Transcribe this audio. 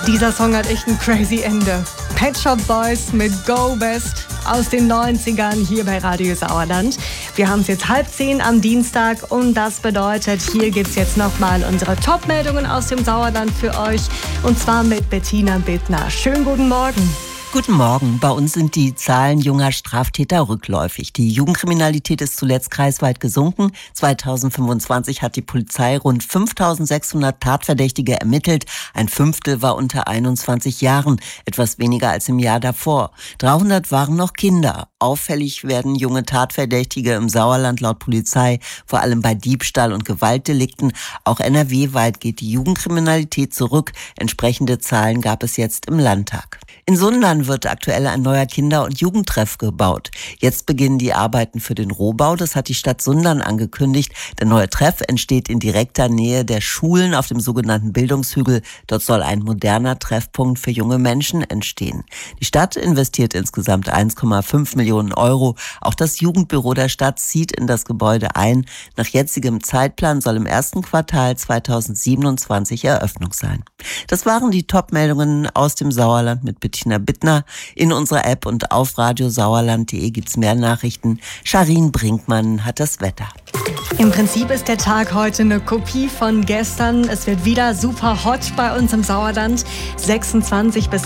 Dieser Song hat echt ein crazy Ende. Pet Shop Boys mit Go West aus den 90ern hier bei Radio Sauerland. Wir haben es jetzt 9:30 am Dienstag und das bedeutet, hier gibt es jetzt nochmal unsere Top-Meldungen aus dem Sauerland für euch und zwar mit Bettina Bittner. Schönen guten Morgen. Guten Morgen. Bei uns sind die Zahlen junger Straftäter rückläufig. Die Jugendkriminalität ist zuletzt kreisweit gesunken. 2025 hat die Polizei rund 5.600 Tatverdächtige ermittelt. Ein Fünftel war unter 21 Jahren, etwas weniger als im Jahr davor. 300 waren noch Kinder. Auffällig werden junge Tatverdächtige im Sauerland laut Polizei, vor allem bei Diebstahl und Gewaltdelikten. Auch NRW-weit geht die Jugendkriminalität zurück. Entsprechende Zahlen gab es jetzt im Landtag. In Sundern wird aktuell ein neuer Kinder- und Jugendtreff gebaut. Jetzt beginnen die Arbeiten für den Rohbau. Das hat die Stadt Sundern angekündigt. Der neue Treff entsteht in direkter Nähe der Schulen auf dem sogenannten Bildungshügel. Dort soll ein moderner Treffpunkt für junge Menschen entstehen. Die Stadt investiert insgesamt 1,5 Millionen Euro. Auch das Jugendbüro der Stadt zieht in das Gebäude ein. Nach jetzigem Zeitplan soll im ersten Quartal 2027 Eröffnung sein. Das waren die Top-Meldungen aus dem Sauerland mit Bettina Bittner. In unserer App und auf radiosauerland.de gibt's mehr Nachrichten. Charin Brinkmann hat das Wetter. Im Prinzip ist der Tag heute eine Kopie von gestern. Es wird wieder super hot bei uns im Sauerland. 26 bis